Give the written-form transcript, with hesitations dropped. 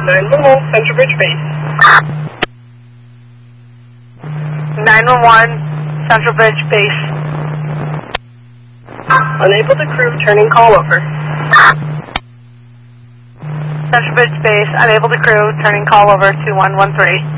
911, Central Bridge Base. 911, Central Bridge Base. Unable to crew, turning call over. Central Bridge Base, unable to crew, turning call over, 2113.